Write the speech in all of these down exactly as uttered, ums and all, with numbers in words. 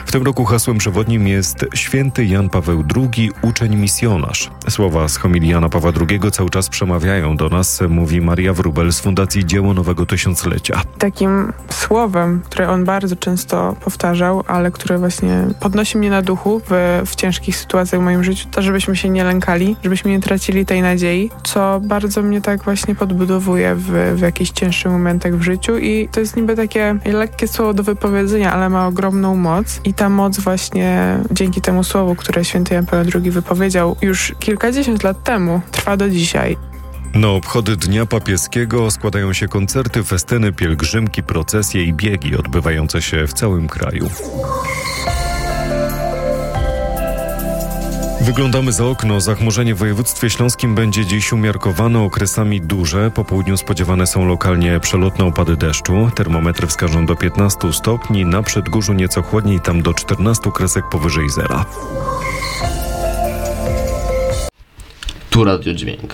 W tym roku hasłem przewodnim jest Święty Jan Paweł drugi, uczeń misjonarz. Słowa z homilii Jana Pawła drugiego cały czas przemawiają do nas, mówi Maria Wróbel z Fundacji Dzieło Nowego Tysiąclecia. Takim słowem, które on bardzo często powtarzał, ale które właśnie podnosi mnie na duchu w, w ciężkich sytuacjach w moim życiu, to żebyśmy się nie lękali, żebyśmy nie tracili tej nadziei, co bardzo mnie tak właśnie podbudowuje w, w jakichś cięższych momentach w życiu i to jest niby takie lekkie słowo do wypowiedzenia, ale ma ogromną moc i ta moc właśnie dzięki temu słowu, które święty Jan Paweł drugi wypowiedział już kilkadziesiąt lat temu, trwa do dzisiaj. Na obchody Dnia Papieskiego składają się koncerty, festyny, pielgrzymki, procesje i biegi odbywające się w całym kraju. Wyglądamy za okno. Zachmurzenie w województwie śląskim będzie dziś umiarkowane, okresami duże. Po południu spodziewane są lokalnie przelotne opady deszczu. Termometry wskażą do piętnastu stopni. Na Przedgórzu nieco chłodniej, tam do czternastu kresek powyżej zera. Tu Radio Dźwięk.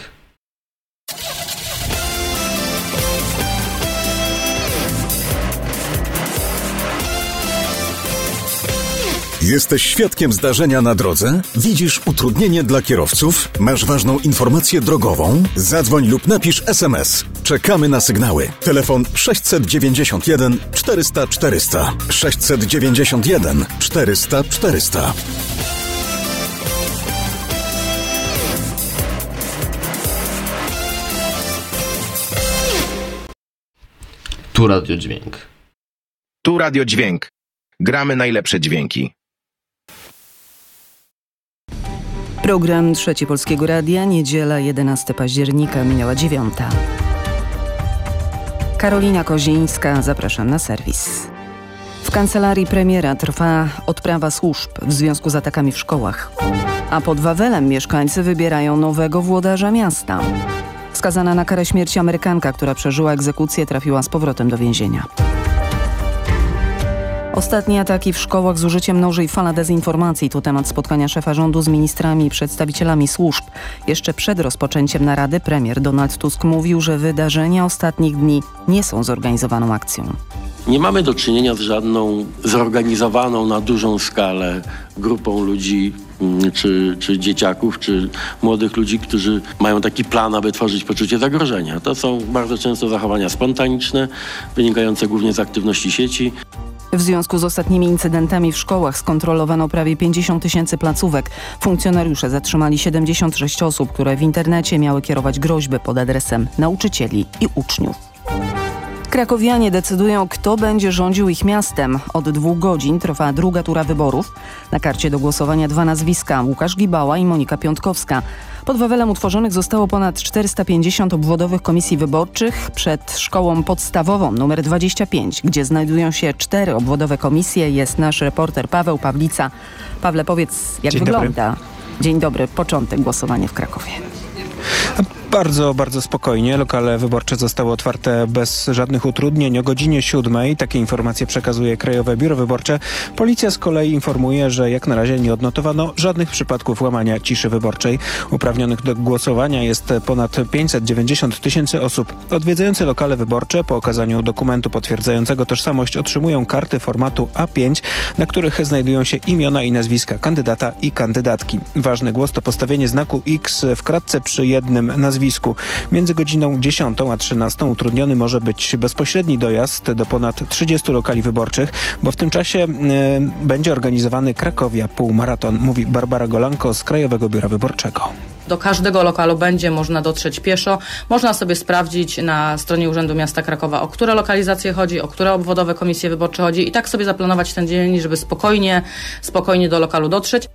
Jesteś świadkiem zdarzenia na drodze? Widzisz utrudnienie dla kierowców? Masz ważną informację drogową? Zadzwoń lub napisz es em es. Czekamy na sygnały. Telefon sześćset dziewięćdziesiąt jeden czterysta czterysta. sześćset dziewięćdziesiąt jeden czterysta czterysta. Tu Radio Dźwięk. Tu Radio Dźwięk. Gramy najlepsze dźwięki. Program Trzeci Polskiego Radia, niedziela jedenastego października, minęła dziewiąta. Karolina Kozińska, zapraszam na serwis. W kancelarii premiera trwa odprawa służb w związku z atakami w szkołach. A pod Wawelem mieszkańcy wybierają nowego włodarza miasta. Skazana na karę śmierci Amerykanka, która przeżyła egzekucję, trafiła z powrotem do więzienia. Ostatnie ataki w szkołach z użyciem noży i fala dezinformacji to temat spotkania szefa rządu z ministrami i przedstawicielami służb. Jeszcze przed rozpoczęciem narady premier Donald Tusk mówił, że wydarzenia ostatnich dni nie są zorganizowaną akcją. Nie mamy do czynienia z żadną zorganizowaną na dużą skalę grupą ludzi, czy, czy dzieciaków, czy młodych ludzi, którzy mają taki plan, aby tworzyć poczucie zagrożenia. To są bardzo często zachowania spontaniczne, wynikające głównie z aktywności sieci. W związku z ostatnimi incydentami w szkołach skontrolowano prawie pięćdziesiąt tysięcy placówek. Funkcjonariusze zatrzymali siedemdziesiąt sześć osób, które w internecie miały kierować groźby pod adresem nauczycieli i uczniów. Krakowianie decydują, kto będzie rządził ich miastem. Od dwóch godzin trwa druga tura wyborów. Na karcie do głosowania dwa nazwiska: Łukasz Gibała i Monika Piątkowska. Pod Wawelem utworzonych zostało ponad czterysta pięćdziesiąt obwodowych komisji wyborczych. Przed szkołą podstawową numer dwadzieścia pięć, gdzie znajdują się cztery obwodowe komisje, jest nasz reporter Paweł Pawlica. Pawle, powiedz, jak Dzień wygląda. Dobry. Dzień dobry, początek głosowania w Krakowie. Bardzo, bardzo spokojnie. Lokale wyborcze zostały otwarte bez żadnych utrudnień o godzinie siódmej. Takie informacje przekazuje Krajowe Biuro Wyborcze. Policja z kolei informuje, że jak na razie nie odnotowano żadnych przypadków łamania ciszy wyborczej. Uprawnionych do głosowania jest ponad pięćset dziewięćdziesiąt tysięcy osób. Odwiedzające lokale wyborcze po okazaniu dokumentu potwierdzającego tożsamość otrzymują karty formatu A pięć, na których znajdują się imiona i nazwiska kandydata i kandydatki. Ważny głos to postawienie znaku X w kratce przy jednym nazwisku. Między godziną dziesiątą a trzynastą utrudniony może być bezpośredni dojazd do ponad trzydziestu lokali wyborczych, bo w tym czasie y, będzie organizowany Krakowia Półmaraton, mówi Barbara Golanko z Krajowego Biura Wyborczego. Do każdego lokalu będzie można dotrzeć pieszo. Można sobie sprawdzić na stronie Urzędu Miasta Krakowa, o które lokalizacje chodzi, o które obwodowe komisje wyborcze chodzi i tak sobie zaplanować ten dzień, żeby spokojnie, spokojnie do lokalu dotrzeć.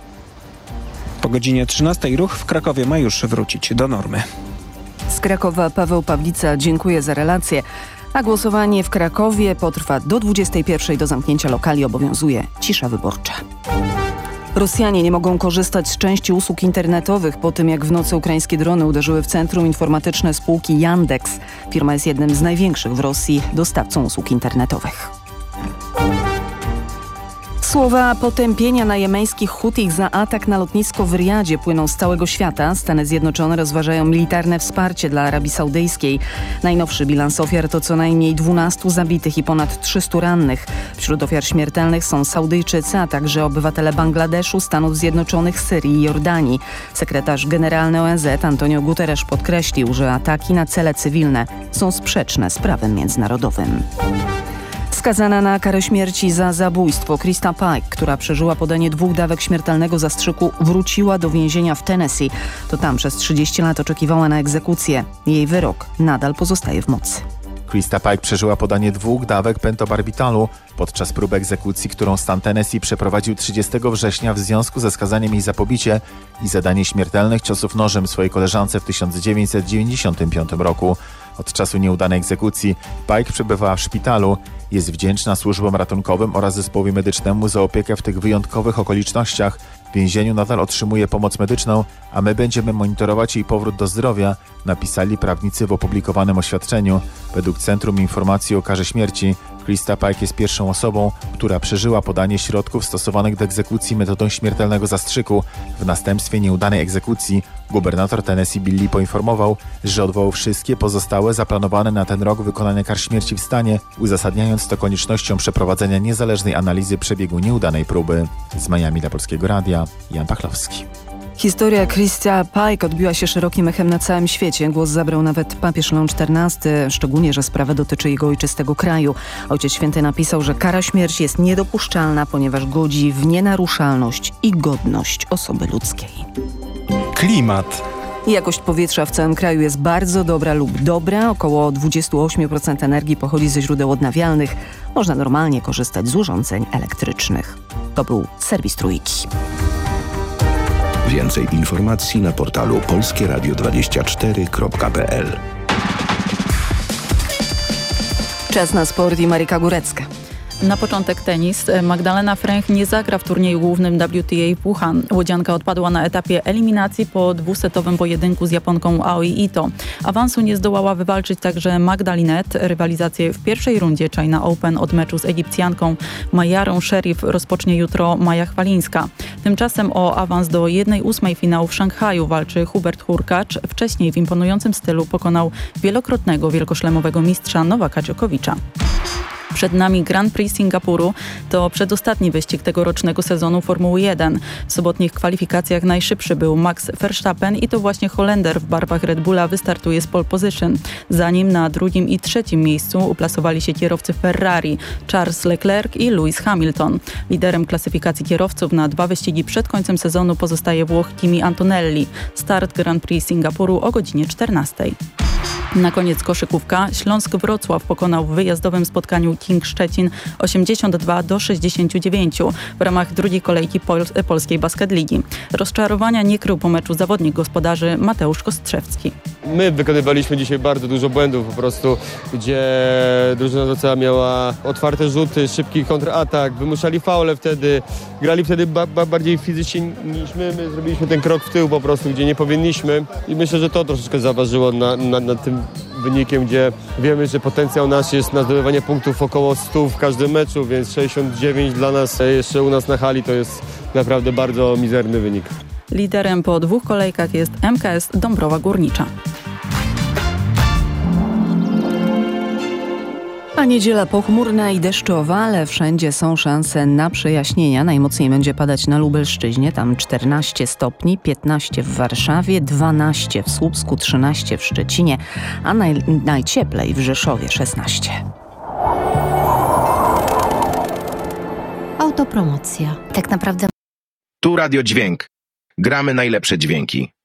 Po godzinie trzynastej ruch w Krakowie ma już wrócić do normy. Z Krakowa Paweł Pawlica, dziękuję za relację. A głosowanie w Krakowie potrwa do dwudziestej pierwszej. Do zamknięcia lokali obowiązuje cisza wyborcza. Rosjanie nie mogą korzystać z części usług internetowych po tym, jak w nocy ukraińskie drony uderzyły w centrum informatyczne spółki Yandex. Firma jest jednym z największych w Rosji dostawcą usług internetowych. Słowa potępienia na jemeńskich Hutich za atak na lotnisko w Riyadzie płyną z całego świata. Stany Zjednoczone rozważają militarne wsparcie dla Arabii Saudyjskiej. Najnowszy bilans ofiar to co najmniej dwunastu zabitych i ponad trzystu rannych. Wśród ofiar śmiertelnych są Saudyjczycy, a także obywatele Bangladeszu, Stanów Zjednoczonych, Syrii i Jordanii. Sekretarz generalny O N Z Antonio Guterres podkreślił, że ataki na cele cywilne są sprzeczne z prawem międzynarodowym. Skazana na karę śmierci za zabójstwo Krista Pike, która przeżyła podanie dwóch dawek śmiertelnego zastrzyku, wróciła do więzienia w Tennessee. To tam przez trzydzieści lat oczekiwała na egzekucję. Jej wyrok nadal pozostaje w mocy. Krista Pike przeżyła podanie dwóch dawek pentobarbitalu podczas próby egzekucji, którą stan Tennessee przeprowadził trzydziestego września w związku ze skazaniem jej za pobicie i zadanie śmiertelnych ciosów nożem swojej koleżance w tysiąc dziewięćset dziewięćdziesiątym piątym roku. Od czasu nieudanej egzekucji Pike przebywała w szpitalu. Jest wdzięczna służbom ratunkowym oraz zespołowi medycznemu za opiekę w tych wyjątkowych okolicznościach. W więzieniu nadal otrzymuje pomoc medyczną, a my będziemy monitorować jej powrót do zdrowia, napisali prawnicy w opublikowanym oświadczeniu. Według Centrum Informacji o Karze Śmierci Krista Pike jest pierwszą osobą, która przeżyła podanie środków stosowanych do egzekucji metodą śmiertelnego zastrzyku. W następstwie nieudanej egzekucji gubernator Tennessee Bill Lee poinformował, że odwołał wszystkie pozostałe zaplanowane na ten rok wykonania kar śmierci w stanie, uzasadniając to koniecznością przeprowadzenia niezależnej analizy przebiegu nieudanej próby. Z Miami dla Polskiego Radia, Jan Pachlowski. Historia Krista Pike odbiła się szerokim echem na całym świecie. Głos zabrał nawet papież Leon czternasty, szczególnie, że sprawa dotyczy jego ojczystego kraju. Ojciec Święty napisał, że kara śmierci jest niedopuszczalna, ponieważ godzi w nienaruszalność i godność osoby ludzkiej. Klimat. Jakość powietrza w całym kraju jest bardzo dobra lub dobra. Około dwadzieścia osiem procent energii pochodzi ze źródeł odnawialnych. Można normalnie korzystać z urządzeń elektrycznych. To był serwis Trójki. Więcej informacji na portalu polskie radio dwadzieścia cztery kropka p l. Czas na sport i Maryka Górecka. Na początek tenis. Magdalena Fręch nie zagra w turnieju głównym W T A w Wuhan. Łodzianka odpadła na etapie eliminacji po dwusetowym pojedynku z Japonką Aoi Ito. Awansu nie zdołała wywalczyć także Magdalinet. Rywalizację w pierwszej rundzie China Open od meczu z Egipcjanką Mayarą Sherif rozpocznie jutro Maja Chwalińska. Tymczasem o awans do jednej ósmej finału w Szanghaju walczy Hubert Hurkacz. Wcześniej w imponującym stylu pokonał wielokrotnego wielkoszlemowego mistrza Nowaka Dżokowicza. Przed nami Grand Prix Singapuru. To przedostatni wyścig tegorocznego sezonu Formuły jeden. W sobotnich kwalifikacjach najszybszy był Max Verstappen i to właśnie Holender w barwach Red Bulla wystartuje z pole position. Za nim na drugim i trzecim miejscu uplasowali się kierowcy Ferrari Charles Leclerc i Lewis Hamilton. Liderem klasyfikacji kierowców na dwa wyścigi przed końcem sezonu pozostaje Włoch Kimi Antonelli. Start Grand Prix Singapuru o godzinie czternastej. Na koniec koszykówka. Śląsk-Wrocław pokonał w wyjazdowym spotkaniu King Szczecin osiemdziesiąt dwa do sześćdziesięciu dziewięciu w ramach drugiej kolejki Pol- Polskiej Basket Ligi. Rozczarowania nie krył po meczu zawodnik gospodarzy Mateusz Kostrzewski. My wykonywaliśmy dzisiaj bardzo dużo błędów po prostu, gdzie drużyna Wrocławia miała otwarte rzuty, szybki kontratak, wymuszali faule wtedy, grali wtedy ba- ba- bardziej fizycznie niż my. My zrobiliśmy ten krok w tył po prostu, gdzie nie powinniśmy i myślę, że to troszeczkę zaważyło na, na, na tym wynikiem, gdzie wiemy, że potencjał nasz jest na zdobywanie punktów około stu w każdym meczu, więc sześćdziesiąt dziewięć dla nas jeszcze u nas na hali to jest naprawdę bardzo mizerny wynik. Liderem po dwóch kolejkach jest M K S Dąbrowa Górnicza. A niedziela pochmurna i deszczowa, ale wszędzie są szanse na przejaśnienia. Najmocniej będzie padać na Lubelszczyźnie, tam czternaście stopni, piętnaście w Warszawie, dwanaście w Słupsku, trzynaście w Szczecinie, a naj, najcieplej w Rzeszowie szesnaście. Autopromocja. Tak naprawdę. Tu Radio Dźwięk. Gramy najlepsze dźwięki.